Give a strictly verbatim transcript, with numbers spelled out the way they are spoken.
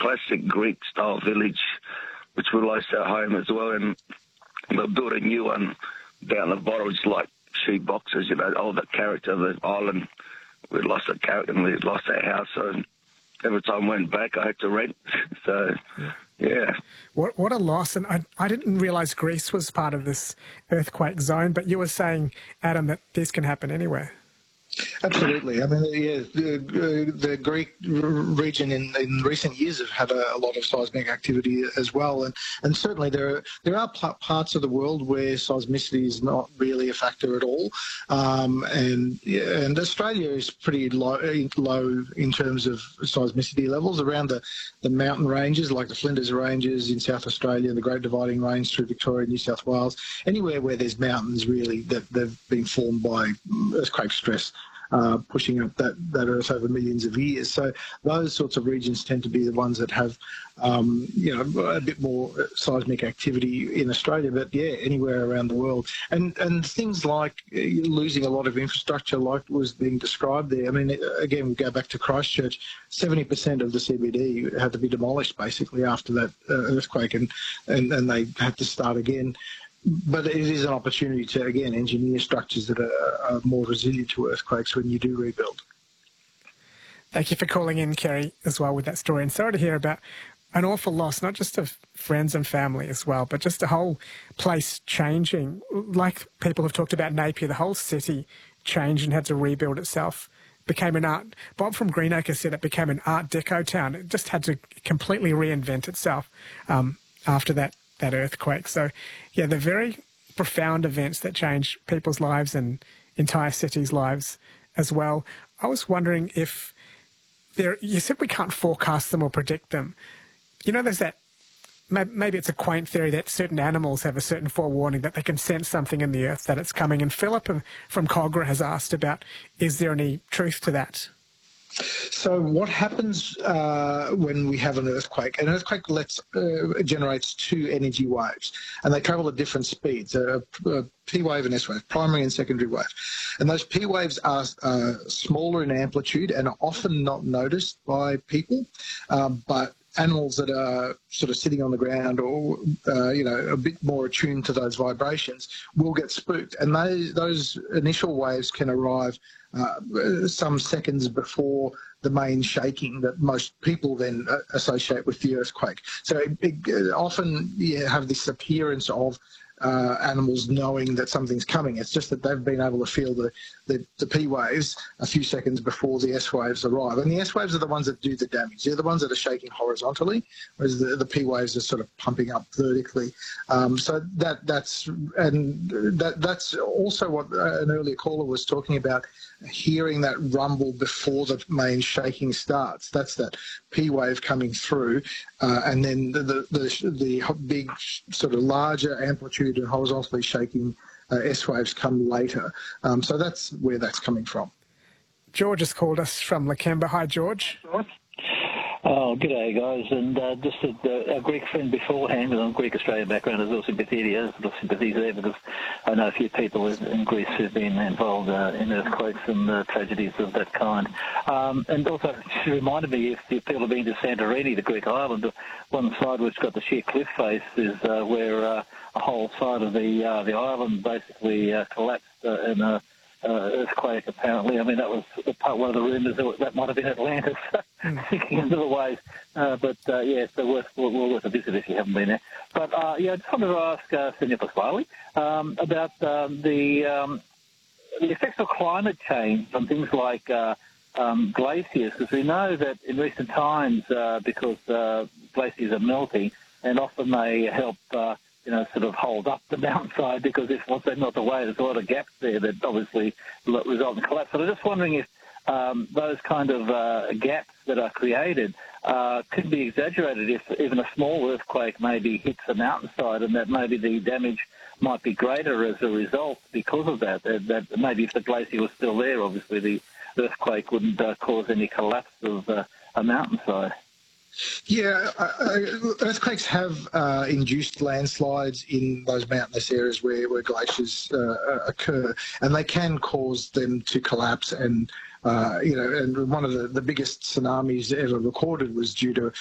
classic Greek-style village, which we lost our home as well, and they built a new one down the bottom. It's like sheep boxes, you know, all the character of the island. We lost our character and we lost our house, so every time I went back, I had to rent. So, yeah. yeah. What what a loss. And I, I didn't realise Greece was part of this earthquake zone, but you were saying, Adam, that this can happen anywhere. Absolutely. I mean, yeah, the, the Greek region in, in recent years have had a, a lot of seismic activity as well, and, and certainly there are, there are parts of the world where seismicity is not really a factor at all, um, and yeah, and Australia is pretty low, low in terms of seismicity levels around the, the mountain ranges like the Flinders Ranges in South Australia, the Great Dividing Range through Victoria, New South Wales, anywhere where there's mountains really that they've been formed by earthquake stress. Uh, pushing up that, that earth over millions of years. So those sorts of regions tend to be the ones that have, um, you know, a bit more seismic activity in Australia, but yeah, anywhere around the world. And and things like losing a lot of infrastructure like was being described there. I mean, again, we go back to Christchurch, seventy percent of the C B D had to be demolished basically after that uh, earthquake, and, and, and they had to start again. But it is an opportunity to, again, engineer structures that are, are more resilient to earthquakes when you do rebuild. Thank you for calling in, Kerry, as well with that story. And sorry to hear about an awful loss, not just of friends and family as well, but just the whole place changing. Like people have talked about Napier, the whole city changed and had to rebuild itself. Became an art. Bob from Greenacre said it became an Art Deco town. It just had to completely reinvent itself um, after that. that earthquake. So, yeah, they're very profound events that change people's lives and entire cities' lives as well. I was wondering if there, you said we can't forecast them or predict them. You know, there's that, maybe it's a quaint theory that certain animals have a certain forewarning that they can sense something in the earth, that it's coming. And Philip from Cogra has asked about, is there any truth to that? So what happens uh, when we have an earthquake? An earthquake lets, uh, generates two energy waves, and they travel at different speeds, a, a P wave and S wave, primary and secondary wave. And those P waves are uh, smaller in amplitude and are often not noticed by people, um, but animals that are sort of sitting on the ground or, uh, you know, a bit more attuned to those vibrations will get spooked. And they, those initial waves can arrive uh, some seconds before the main shaking that most people then uh, associate with the earthquake. So it, it, often you have this appearance of Uh, animals knowing that something's coming. It's just that they've been able to feel the, the, the P waves a few seconds before the S waves arrive. And the S waves are the ones that do the damage. They're the ones that are shaking horizontally, whereas the, the P waves are sort of pumping up vertically. Um, so that that's and that that's also what an earlier caller was talking about, hearing that rumble before the main shaking starts. That's that P wave coming through, uh, and then the, the the the big sort of larger amplitude and horizontally shaking uh, S waves come later. Um, so that's where that's coming from. George has called us from Lakemba. Hi, George. Oh, g'day, guys. And uh, just a, a Greek friend beforehand, with a Greek Australian background, there's also sympathy there, there's sympathies there, because I know a few people in Greece who've been involved uh, in earthquakes and uh, tragedies of that kind. Um, and also, she reminded me, if, if people have been to Santorini, the Greek island, one side which got the sheer cliff face is uh, where uh, a whole side of the uh, the island basically uh, collapsed uh, in a Uh, earthquake, apparently. I mean, that was part one of the rumours that that might have been Atlantis sinking into the waves. Uh, but, uh, yeah, it's worth, well, worth a visit if you haven't been there. But, uh, yeah, I just wanted to ask uh, Senor Pasquale um, about um, the, um, the effects of climate change on things like uh, um, glaciers, because we know that in recent times, uh, because uh, glaciers are melting, and often they help uh, you know, sort of hold up the mountainside, because if once they melt away, there's a lot of gaps there that obviously result in collapse. So I'm just wondering if um, those kind of uh, gaps that are created uh, could be exaggerated if even a small earthquake maybe hits the mountainside, and that maybe the damage might be greater as a result because of that. That, that maybe if the glacier was still there, obviously the earthquake wouldn't uh, cause any collapse of uh, a mountainside. Yeah, uh, earthquakes have uh, induced landslides in those mountainous areas where, where glaciers uh, occur, and they can cause them to collapse. And, uh, you know, and one of the, the biggest tsunamis ever recorded was due to